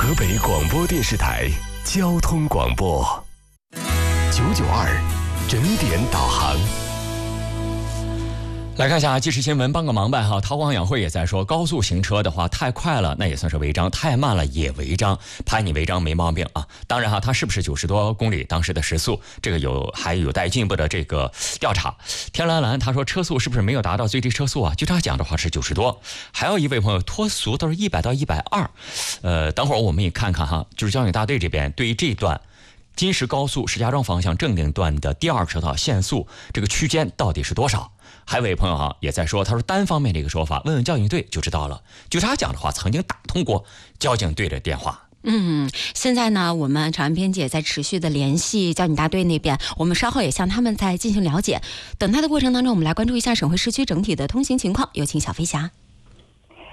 河北广播电视台交通广播992整点导航。 来看一下即时新闻，帮个忙吧。韬光养晦也在说，高速行车的话太快了那也算是违章，太慢了也违章，判你违章没毛病啊。当然它是不是90多公里当时的时速，这个还有待进一步的这个调查。天蓝蓝他说车速是不是没有达到最低车速啊？据他讲的话是90多。还有一位朋友脱俗都是100到120。等会儿我们也看看就是交警大队这边对于这段金石高速石家庄方向正定段的第2车道限速这个区间到底是多少？还有位朋友也在说，他说单方面的一个说法，问问交警队就知道了。据他讲的话，曾经打通过交警队的电话。 现在呢，我们长安编辑也在持续的联系交警大队那边，我们稍后也向他们在进行了解。等待的过程当中，我们来关注一下省会市区整体的通行情况。有请小飞侠。